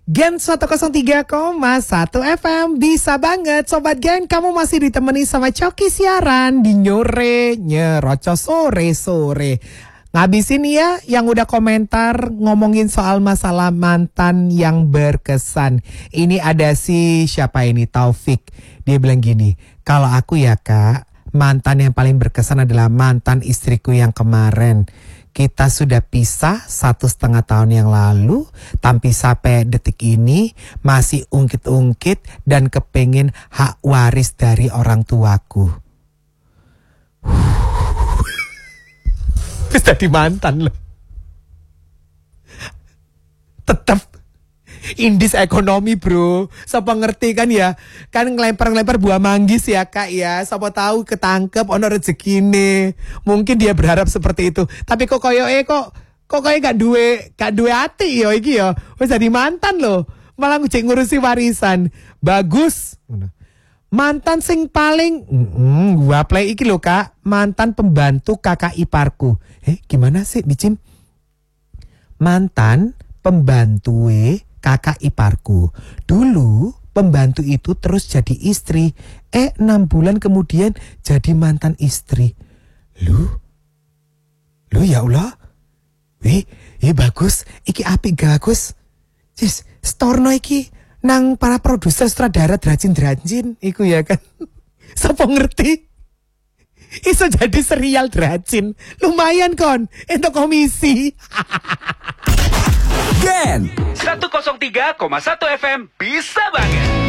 Gen 103,1 FM bisa banget Sobat Gen, kamu masih ditemani sama Coki siaran di Nyore Nyeroco sore-sore. Ngabisin ya yang udah komentar ngomongin soal masalah mantan yang berkesan. Ini ada siapa ini, Taufik. Dia bilang gini, kalau aku ya kak, mantan yang paling berkesan adalah mantan istriku yang kemarin. Kita sudah pisah 1,5 tahun yang lalu, tapi sampai detik ini masih ungkit-ungkit dan kepengen hak waris dari orang tuaku. Terus jadi mantan loh. Tetap indis ekonomi bro. Siapa ngerti kan ya. Kan ngelempar-ngelempar buah manggis ya kak ya. Siapa tahu ketangkep ono rezekine. Mungkin dia berharap seperti itu. Tapi kok koyoke kok gak duwe hati ya iki ya. Wis jadi mantan loh. Malah ngejek ngurusi warisan. Bagus. Mantan sing paling gua play iki lho kak. Mantan pembantu kakak iparku. Gimana sih Bicim? Mantan pembantu kakak iparku. Dulu pembantu itu terus jadi istri. 6 bulan kemudian jadi mantan istri. Lu ya Allah. Bagus. Iki apik bagus. Sis, storno iki nang para produser sutradara drajin-drajin iku ya kan. Sopo ngerti? Iso jadi serial drajin. Lumayan kon entuk komisi. Gen 103,1 FM bisa banget.